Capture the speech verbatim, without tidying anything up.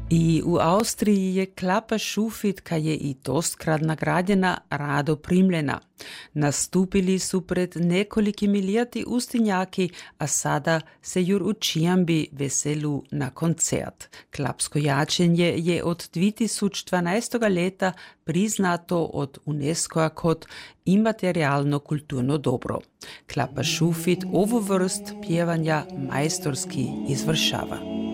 I u Austriji je Klapa Šufit, ka je i dostkrat nagradjena, rado primljena. Nastupili su pred nekolikimi lijati ustinjaki, a sada se jur u Čijambi veselu na koncert. Klapsko jačenje je od dve tisoč dvanajst. leta priznato od UNESCO-a kot imaterialno kulturno dobro. Klapa Šufit ovu vrst pjevanja majstorski izvršava.